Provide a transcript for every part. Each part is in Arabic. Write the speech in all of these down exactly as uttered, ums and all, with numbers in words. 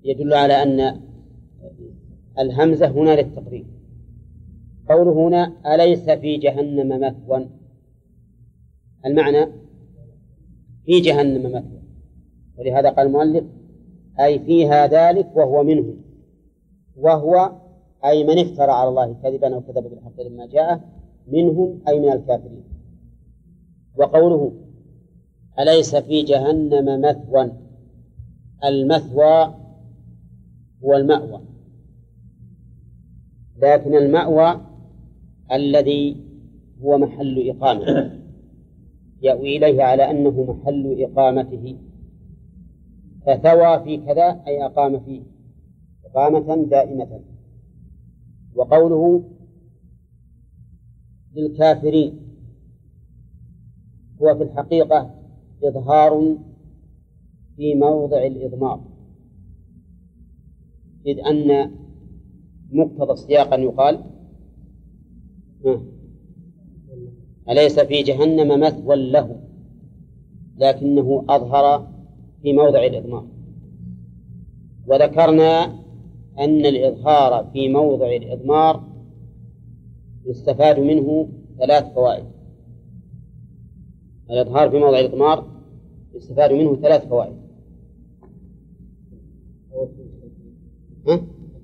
يدل على أن الهمزة هنا للتقريب. قوله هنا أليس في جهنم مثوى، المعنى في جهنم مثوى، ولهذا قال المؤلف أي فيها ذلك وهو منه، وهو أي من افترى على الله كذبا أو كذب بالحق لما جاءه، منهم أي من الكافرين. وقوله أليس في جهنم مثوى، المثوى هو المأوى، لكن المأوى الذي هو محل إقامة يأوي إليه على أنه محل إقامته، فثوى في كذا أي أقام فيه إقامة دائمة. وقوله للكافرين هو في الحقيقة إظهار في موضع الإضمار، إذ أن مقتضى السياق أن يقال أليس في جهنم مثوى له، لكنه أظهر في موضع الإضمار. وذكرنا أن الإظهار في موضع الإضمار يستفاد منه ثلاث فوائد. الإظهار في موضع الإضمار يستفاد منه ثلاث فوائد. ها؟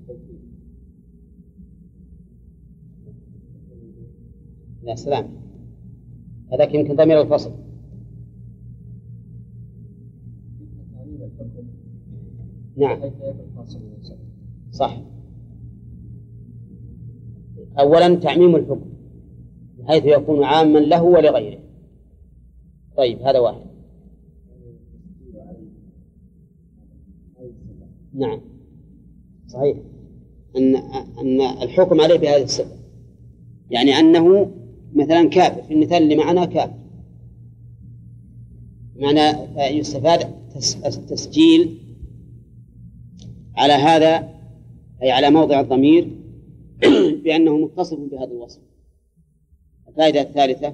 لا سلام، هذاك يمكن ضمير الفصل. نعم صح. أولا تعميم الحكم بحيث يكون عاما له ولغيره. طيب هذا واحد. نعم صحيح أن أن الحكم عليه بهذه الصفة، يعني أنه مثلا كافر، في المثال اللي معنا كافر، معنى يستفاد التسجيل على هذا أي على موضع الضمير بأنه متصف بهذا الوصف. الفائدة الثالثة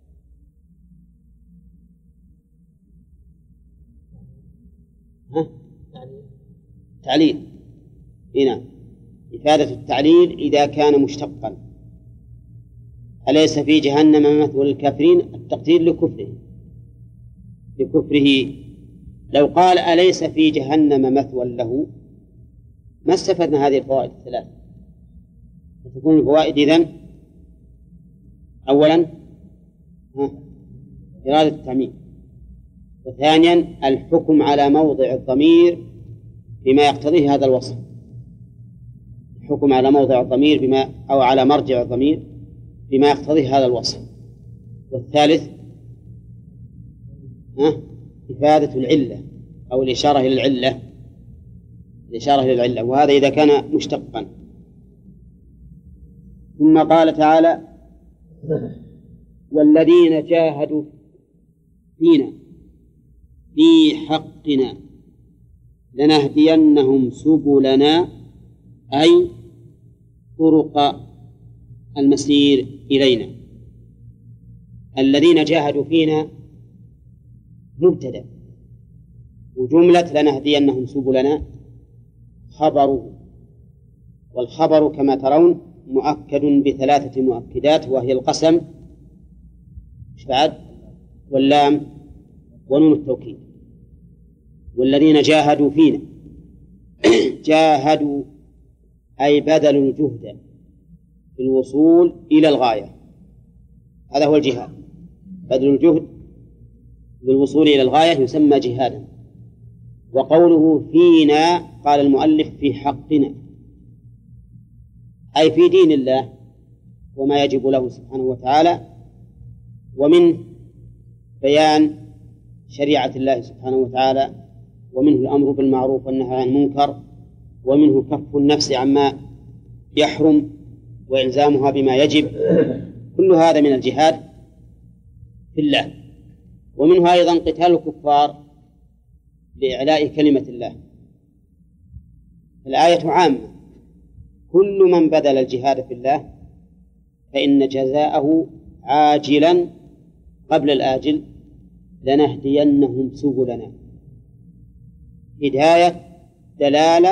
ها؟ تعليل. هنا إفادة التعليل إذا كان مشتقا. أليس في جهنم مثوى للكافرين، التقدير لكفره لكفره. لو قال أليس في جهنم مثوى له ما استفدنا هذه الفوائد الثلاث. فتكون الفوائد إذن أولا إرادة التعميم، وثانيا الحكم على موضع الضمير بما يقتضيه هذا الوصف، الحكم على موضع الضمير بما أو على مرجع الضمير بما يقتضيه هذا الوصف. والثالث ها إفادة العلة أو الإشارة إلى العلة، الإشارة إلى العلة، وهذا إذا كان مشتقا. ثم قال تعالى والذين جاهدوا فينا في حقنا لنهدينهم سبلنا أي طرق المسير إلينا. الذين جاهدوا فينا مبتدأ، وجملة لنهدينهم سبلنا خبر، والخبر كما ترون مؤكد بثلاثة مؤكدات، وهي القسم بعد واللام ونون التوكيد. والذين جاهدوا فينا جاهدوا أي بذلوا الجهد في الوصول إلى الغاية، هذا هو الجهاد، بذل الجهد بالوصول إلى الغاية يسمى جهادا. وقوله فينا قال المؤلف في حقنا أي في دين الله وما يجب له سبحانه وتعالى، ومن بيان شريعة الله سبحانه وتعالى، ومنه الأمر بالمعروف والنهي عن المنكر، ومنه كف النفس عما يحرم وإلزامها بما يجب، كل هذا من الجهاد في الله. ومنه أيضا قتال الكفار لإعلاء كلمة الله. الآية عامة، كل من بذل الجهاد في الله فإن جزاءه عاجلا قبل الآجل لنهدينهم سبلنا، هداية دلالة